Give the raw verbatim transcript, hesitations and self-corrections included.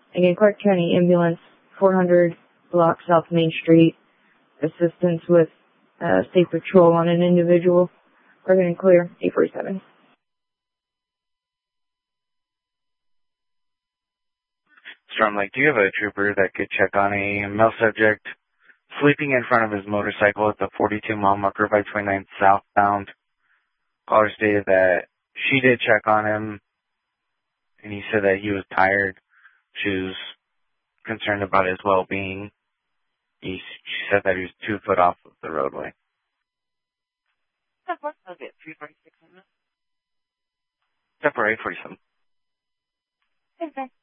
Again, Clark County Ambulance, four hundred block South Main Street. Assistance with uh, state patrol on an individual. We're going to clear eight forty-seven. Storm Lake, do you have a trooper that could check on a male subject sleeping in front of his motorcycle at the forty-two mile marker by twenty-ninth southbound? Caller stated that she did check on him, and he said that he was tired. She was concerned about his well-being. He, she said that he was two foot off of the roadway. I'll get three forty-six on that. Except for eight forty-seven. Okay.